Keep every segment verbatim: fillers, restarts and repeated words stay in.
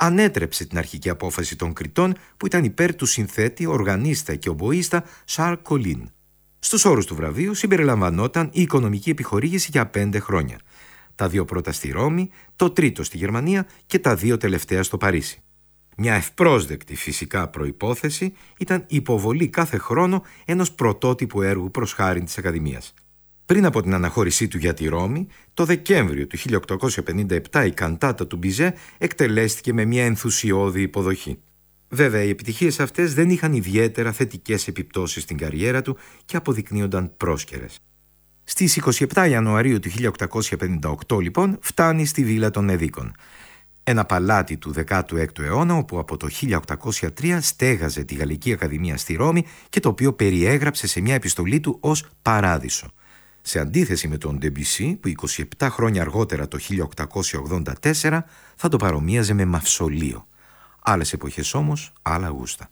ανέτρεψε την αρχική απόφαση των κριτών που ήταν υπέρ του συνθέτη, οργανίστα και ομποίστα Charles Colin. Στους όρους του βραβείου συμπεριλαμβανόταν η οικονομική επιχορήγηση για πέντε χρόνια. Τα δύο πρώτα στη Ρώμη, το τρίτο στη Γερμανία και τα δύο τελευταία στο Παρίσι. Μια ευπρόσδεκτη φυσικά προϋπόθεση ήταν η υποβολή κάθε χρόνο ενός πρωτότυπου έργου προς χάριν της Ακαδημίας. Πριν από την αναχώρησή του για τη Ρώμη, το Δεκέμβριο του χίλια οκτακόσια πενήντα επτά η καντάτα του Μπιζέ εκτελέστηκε με μια ενθουσιώδη υποδοχή. Βέβαια, οι επιτυχίες αυτές δεν είχαν ιδιαίτερα θετικές επιπτώσεις στην καριέρα του και αποδεικνύονταν πρόσκαιρες. Στις είκοσι επτά Ιανουαρίου του χίλια οκτακόσια πενήντα οκτώ, λοιπόν, φτάνει στη Βίλα των Εδίκων. Ένα παλάτι του δεκάτου έκτου αιώνα, όπου από το χίλια οκτακόσια τρία στέγαζε τη Γαλλική Ακαδημία στη Ρώμη και το οποίο περιέγραψε σε μια επιστολή του ως παράδεισο. Σε αντίθεση με τον Ντεμπισί, που είκοσι επτά χρόνια αργότερα, το χίλια οκτακόσια ογδόντα τέσσερα, θα το παρομοίαζε με μαυσολείο. Άλλες εποχές όμως, άλλα γούστα.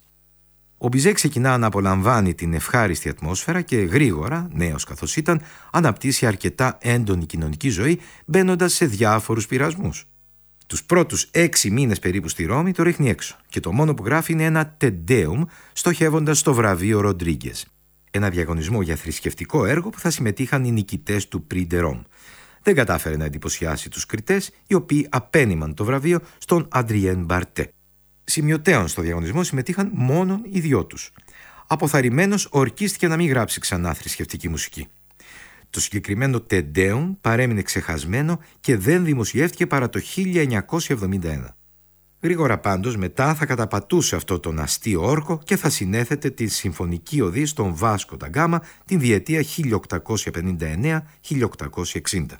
Ο Μπιζέ ξεκινά να απολαμβάνει την ευχάριστη ατμόσφαιρα και γρήγορα, νέος καθώς ήταν, αναπτύσσει αρκετά έντονη κοινωνική ζωή, μπαίνοντας σε διάφορους πειρασμούς. Τους πρώτους έξι μήνες περίπου στη Ρώμη το ρίχνει έξω και το μόνο που γράφει είναι ένα τεντέουμ στοχεύοντας στο βραβείο Ροντρίγκες. Ένα διαγωνισμό για θρησκευτικό έργο που θα συμμετείχαν οι νικητές του Prix de Rome. Δεν κατάφερε να εντυπωσιάσει τους κριτές, οι οποίοι απένιμαν το βραβείο στον Αντριέν Μπαρτέ. Σημειωτέων στο διαγωνισμό συμμετείχαν μόνον οι δυο τους. Αποθαρρυμένος ορκίστηκε να μην γράψει ξανά θρησκευτική μουσική. Το συγκεκριμένο τεντέουμ παρέμεινε ξεχασμένο και δεν δημοσιεύτηκε παρά το χίλια εννιακόσια εβδομήντα ένα. Γρήγορα πάντως μετά θα καταπατούσε αυτό τον αστείο όρκο και θα συνέθετε τη συμφωνική οδή στον Βάσκο ντα Γκάμα την διετία χίλια οκτακόσια πενήντα εννέα με χίλια οκτακόσια εξήντα.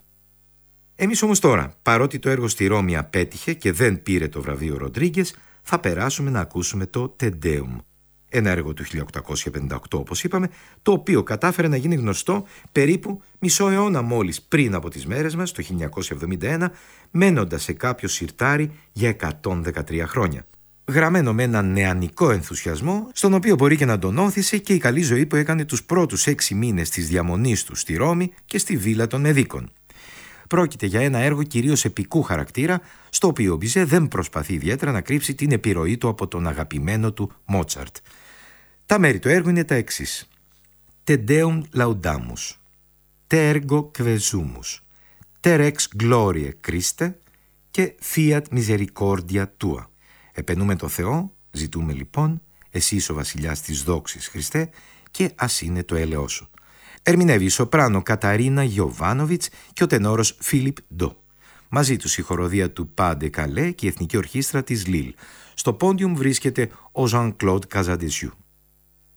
Εμείς όμως τώρα, παρότι το έργο στη Ρώμη απέτυχε και δεν πήρε το βραβείο Ροντρίγκες, θα περάσουμε να ακούσουμε το τεντέουμ. Ένα έργο του χίλια οκτακόσια πενήντα οκτώ, όπως είπαμε, το οποίο κατάφερε να γίνει γνωστό περίπου μισό αιώνα μόλις πριν από τις μέρες μας, το χίλια εννιακόσια εβδομήντα ένα, μένοντας σε κάποιο σιρτάρι για εκατόν δεκατρία χρόνια. Γραμμένο με έναν νεανικό ενθουσιασμό, στον οποίο μπορεί και να τον όθησε και η καλή ζωή που έκανε τους πρώτους έξι μήνες της διαμονής του στη Ρώμη και στη Βίλα των Εδίκων. Πρόκειται για ένα έργο κυρίως επικού χαρακτήρα, στο οποίο ο Μπιζέ δεν προσπαθεί ιδιαίτερα να κρύψει την επιρροή του από τον αγαπημένο του Μότσαρτ. Τα μέρη του έργου είναι τα εξής. Te Deum laudamus, Te ergo quesumus, Te rex gloriae Christe και Fiat misericordia tua. Επενούμε το Θεό, ζητούμε λοιπόν, εσύ είσαι ο βασιλιάς της δόξης Χριστέ και ας είναι το έλεος σου. Ερμηνεύει η σοπράνο Καταρίνα Γιοβάνοβιτς και ο τενόρος Φίλιπ Ντο. Μαζί τους η χοροδία του Πάντε Καλέ και η Εθνική Ορχήστρα της Λίλ. Στο πόντιουμ βρίσκεται ο Ζαν Κλοντ Καζαντεσιού.